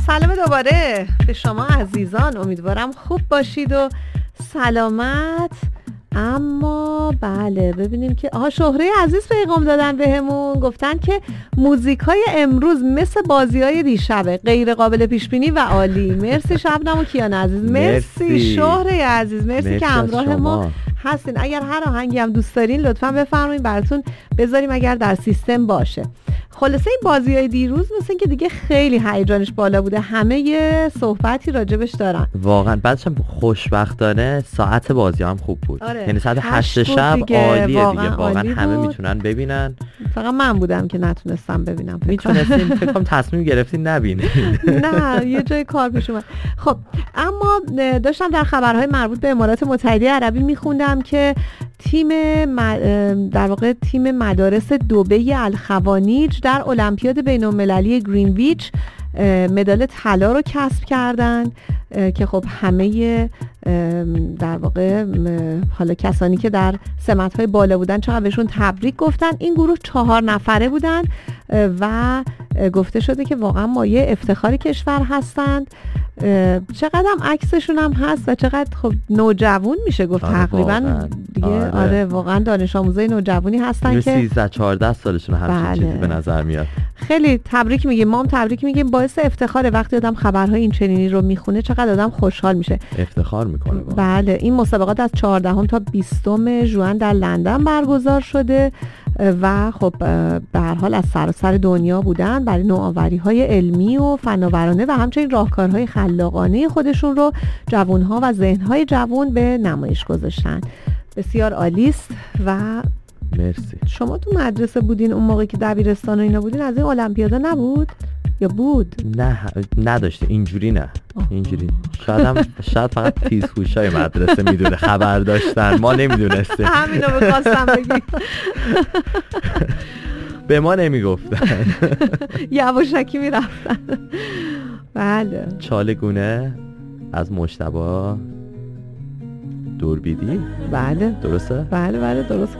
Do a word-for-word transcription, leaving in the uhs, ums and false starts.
سلام دوباره به شما عزیزان، امیدوارم خوب باشید و سلامت. اما بله ببینیم که آها شهره عزیز پیغام دادن بهمون، گفتن که موزیکای امروز مثل بازیای دیشبه، غیر قابل پیش بینی و عالی. مرسی شبنم و کیان عزیز، مرسی, مرسی. شهره عزیز مرسی, مرسی که همراه ما هستین. اگر هر آهنگی هم دوست دارین لطفا بفرمایید براتون بذاریم اگر در سیستم باشه. خلاصه این بازیای دیروز مثل این که دیگه خیلی هیجانش بالا بوده، همه یه صحبتی راجبش دارن واقعا. بعدش هم خوشبختانه ساعت بازی هم خوب بود. آره. یعنی ساعت هشت شب دیگه. عالیه دیگه، واقعا, واقعا همه میتونن ببینن. فققط من بودم که نتونستم ببینم. میتونستین فکر کنم تصمیم گرفتین نبینین. نه یه جای کار پیش اومد. خب اما داشتم در خبرهای مربوط به امارات متحده عربی میخوندم که تیم در واقع تیم مدارس دبی الخوانیج در المپیاد بین‌المللی گرینویچ مدال طلا رو کسب کردن که خب همه در واقع حالا کسانی که در سمت‌های بالا بودن چقدر بهشون تبریک گفتن. این گروه چهار نفره بودن و گفته شده که واقعا مایه افتخار کشور هستند. چقدر هم عکسشون هم هست و چقدر خب نوجوان میشه گفت. آره تقریبا دیگه آره. آره واقعا دانش آموزای نوجوانی هستن که سیزده چهارده سالشون همچین بله. چیزی به نظر میاد. خیلی تبریک میگیم، ما هم تبریک میگیم. باعث افتخاره وقتی آدم خبرهای این چنینی رو میخونه، چقدر آدم خوشحال میشه، افتخار میکنه. بله این مسابقات از چهاردهم تا بیستم ژوئن در لندن برگزار شده و خب به هر حال از سراسر دنیا بودن برای نوآوری‌های علمی و فناورانه و همچنین راهکارهای خلاقانه خودشون رو جوان‌ها و ذهن‌های جوان به نمایش گذاشتن. بسیار عالی است. و مرسی. شما تو مدرسه بودین اون موقع که دبیرستان و اینا بودین، از این المپیادا نبود یا بود؟ نه نداشته اینجوری. نه آه. اینجوری شاید هم شاید فقط تیزهوشای مدرسه میدونه خبر داشتن، ما نمیدونستیم. همینو بخواستم بگیم. به ما نمیگفتن، یواشکی میرفتن. بله چالگونه از مجتبی دوربیدی. بله درسته؟ بله بله درست